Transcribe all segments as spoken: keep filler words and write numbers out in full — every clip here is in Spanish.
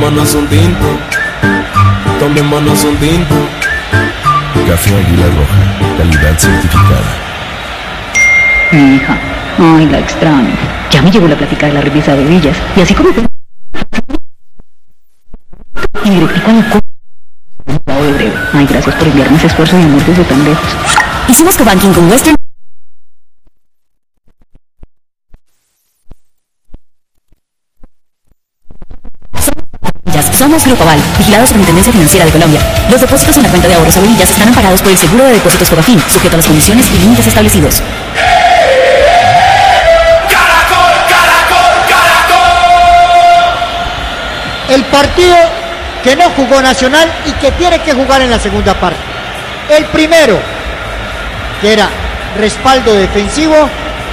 Tomémonos un tinto, tomémonos un tinto. Café Águila Roja, calidad certificada. Mi hija, ay, la extraño. Ya me llegó la plática de la revista de Villas. Y así como... Y directico en la de breve. Ay, gracias por enviarme ese esfuerzo y amor desde tan lejos. Hicimos cobanking con Western. Somos Grupo Aval, vigilado Superintendencia Financiera de Colombia. Los depósitos en la cuenta de ahorros Avillas estarán amparados por el seguro de depósitos Fogafín, sujeto a las condiciones y límites establecidos. ¡Caracol, caracol, caracol! El partido que no jugó Nacional y que tiene que jugar en la segunda parte. El primero, que era respaldo defensivo,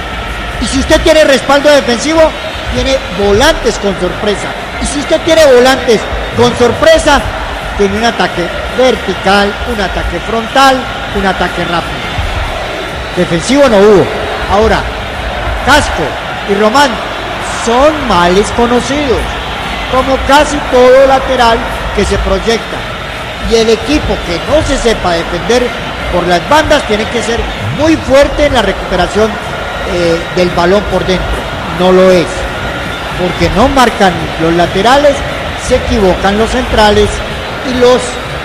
y si usted tiene respaldo defensivo, tiene volantes con sorpresa. Y si usted tiene volantes con sorpresa, tiene un ataque vertical, un ataque frontal, un ataque rápido. Defensivo no hubo. Ahora, Casco y Román son males conocidos, como casi todo lateral que se proyecta. Y el equipo que no se sepa defender por las bandas tiene que ser muy fuerte en la recuperación eh, del balón por dentro. No lo es, porque no marcan los laterales, se equivocan los centrales y los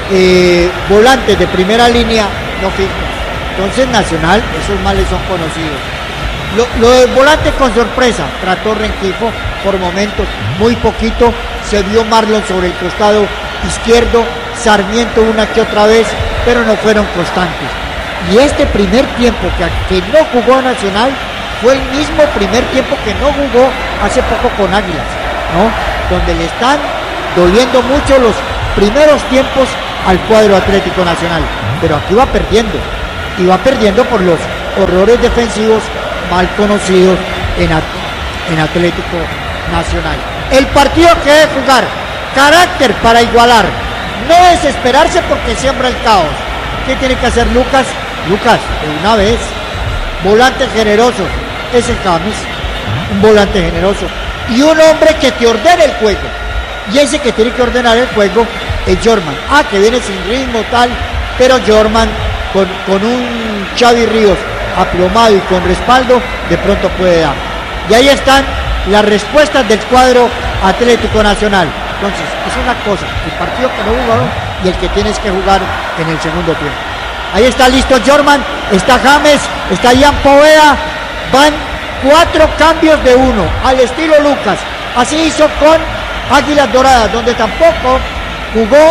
eh, volantes de primera línea no fijan. Entonces Nacional, esos males son conocidos. Lo, lo del volante con sorpresa, trató Rengifo por momentos, muy poquito, se vio Marlon sobre el costado izquierdo, Sarmiento una que otra vez, pero no fueron constantes. Y este primer tiempo que, que no jugó Nacional fue el mismo primer tiempo que no jugó hace poco con Águilas, ¿no? Donde le están doliendo mucho los primeros tiempos al cuadro Atlético Nacional, pero aquí va perdiendo, y va perdiendo por los horrores defensivos mal conocidos en, en Atlético Nacional. El partido que debe jugar, carácter para igualar, no desesperarse porque siembra el caos. ¿Qué tiene que hacer Lucas? Lucas, de una vez, volante generoso, ese James, un volante generoso, y un hombre que te ordene el juego, y ese que tiene que ordenar el juego es Jorman. Ah, que viene sin ritmo tal, pero Jorman con, con un Xavi Ríos aplomado y con respaldo, de pronto puede dar. Y ahí están las respuestas del cuadro Atlético Nacional. Entonces, es una cosa, el partido que no jugaron y el que tienes que jugar en el segundo tiempo. Ahí está listo Jorman, está James, está Ian Poveda, van cuatro cambios de uno, al estilo Lucas. Así hizo con Águilas Doradas, donde tampoco jugó,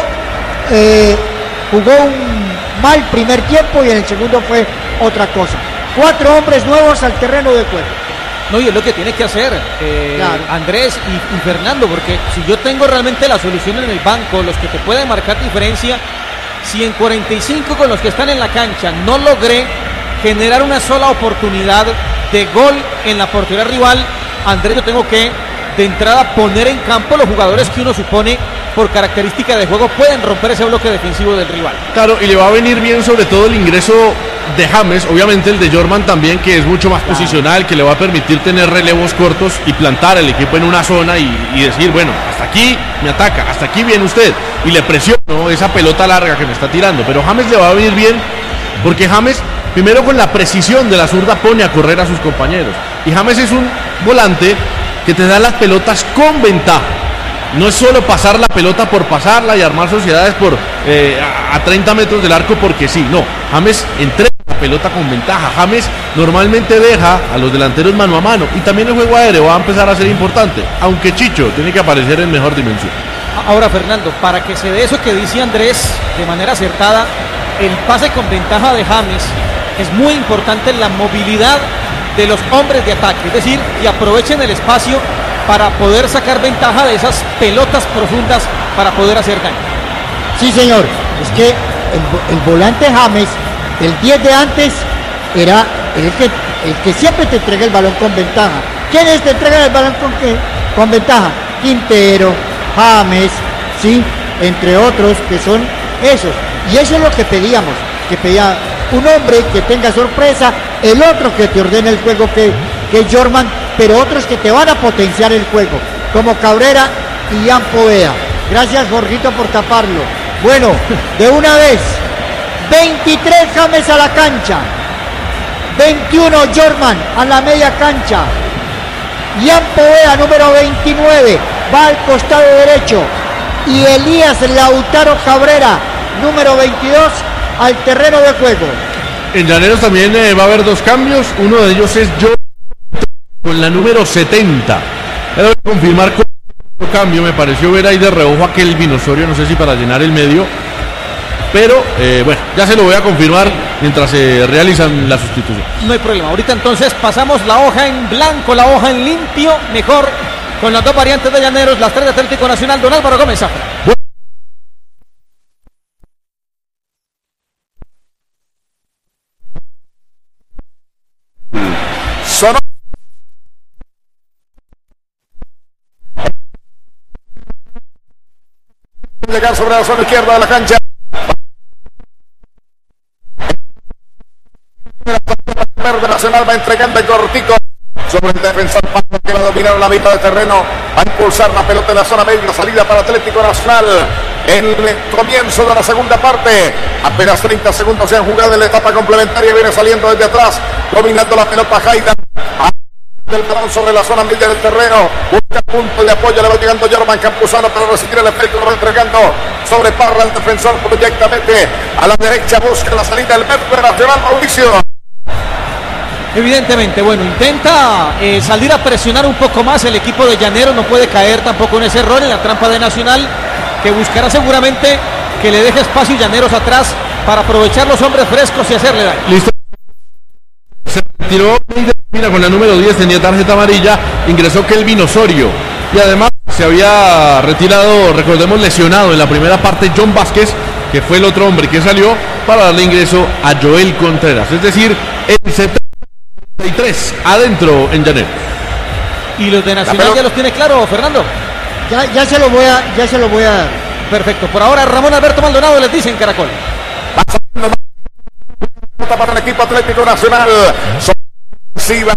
eh, jugó un mal primer tiempo y en el segundo fue otra cosa. Cuatro hombres nuevos al terreno de juego. No, y es lo que tiene que hacer eh, claro. Andrés y, y Fernando, porque si yo tengo realmente la solución en el banco, los que te pueden marcar diferencia, si en cuarenta y cinco con los que están en la cancha no logré generar una sola oportunidad de gol en la portería rival, Andrés, yo tengo que de entrada poner en campo los jugadores que uno supone por característica de juego pueden romper ese bloque defensivo del rival. Claro, y le va a venir bien sobre todo el ingreso de James, obviamente el de Jorman también, que es mucho más claro. posicional, que le va a permitir tener relevos cortos y plantar al equipo en una zona y, y decir, bueno, hasta aquí me ataca, hasta aquí viene usted, y le presiono esa pelota larga que me está tirando, pero James le va a venir bien, porque James, primero con la precisión de la zurda, pone a correr a sus compañeros, y James es un volante que te da las pelotas con ventaja. No es solo pasar la pelota por pasarla y armar sociedades por eh, a treinta metros del arco porque sí, no. James entrega la pelota con ventaja. James normalmente deja a los delanteros mano a mano y también el juego aéreo va a empezar a ser importante, aunque Chicho tiene que aparecer en mejor dimensión. Ahora, Fernando, para que se dé eso que dice Andrés de manera acertada, el pase con ventaja de James es muy importante en la movilidad de los hombres de ataque, es decir, y aprovechen el espacio para poder sacar ventaja de esas pelotas profundas para poder hacer daño. Sí, señor, es que el, el volante James, el diez de antes, era el que, el que siempre te entrega el balón con ventaja. ¿Quiénes te entregan el balón con qué? Con ventaja? Quintero, James, sí, entre otros que son esos. Y eso es lo que pedíamos, que pedía un hombre que tenga sorpresa, el otro que te ordene el juego que, que es Jorman, pero otros que te van a potenciar el juego, como Cabrera y Ian Poveda. Gracias, Jorgito, por taparlo. Bueno, de una vez, veintitrés James a la cancha, veintiuno Jorman a la media cancha, Ian Poveda, número veintinueve, va al costado derecho, y Elías Lautaro Cabrera, número veintidós, al terreno de juego. En Llaneros también eh, va a haber dos cambios, uno de ellos es yo con la número setenta. Voy a confirmar con otro cambio, me pareció ver ahí de reojo a Kelvin Osorio, no sé si para llenar el medio, pero eh, bueno, ya se lo voy a confirmar mientras se eh, realizan las sustituciones. No hay problema, ahorita entonces pasamos la hoja en blanco, la hoja en limpio, mejor con las dos variantes de Llaneros, las tres de Atlético Nacional. Don Álvaro Gómez Zafra. Bueno. Sonó llegar sobre la zona izquierda de la cancha. Verde Nacional va entregando el cortico sobre el defensor que va a dominar la mitad del terreno, va a impulsar la pelota en la zona media, salida para Atlético Nacional en el comienzo de la segunda parte. Apenas treinta segundos se han jugado en la etapa complementaria, viene saliendo desde atrás, dominando la pelota Jaidan. Del balón sobre la zona media del terreno, busca punto de apoyo, le va llegando Jorman Campuzano para recibir el efecto, lo va entregando sobre Parra, el defensor proyectamente a la derecha, busca la salida del Verde Nacional, Mauricio. Evidentemente, bueno, intenta eh, salir a presionar un poco más el equipo de Llaneros, no puede caer tampoco en ese error, en la trampa de Nacional, que buscará seguramente que le deje espacio Llaneros atrás para aprovechar los hombres frescos y hacerle daño. Listo. Se retiró mira, con la número diez, tenía tarjeta amarilla, ingresó Kelvin Osorio y además se había retirado, recordemos, lesionado en la primera parte John Vázquez, que fue el otro hombre que salió para darle ingreso a Joel Contreras, es decir, el setenta y tres adentro en Llaneros. Y los de Nacional ya los tiene claro, Fernando. Ya, ya se lo voy a, ya se lo voy a dar. Perfecto, por ahora Ramón Alberto Maldonado les dice en Caracol. Para el equipo Atlético Nacional, ofensiva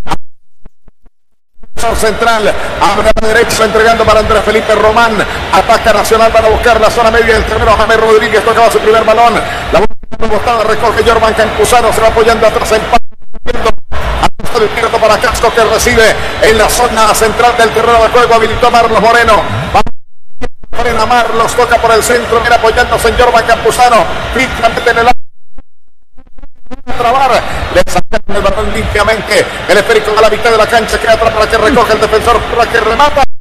central, abre a la derecha entregando para Andrés Felipe Román, ataca Nacional para buscar la zona media del terreno. James Rodríguez tocaba su primer balón, la botada recoge Jorman Campuzano, se va apoyando atrás en al izquierdo para Casco, que recibe en la zona central del terreno de juego, habilitó a Marlos Moreno. Moreno Marlos toca por el centro, viene apoyándose en Jorman Campuzano, finalmente en el trabar, le sacan el balón limpiamente, el esférico de la mitad de la cancha, queda atrás para que recoge el defensor, para que remata.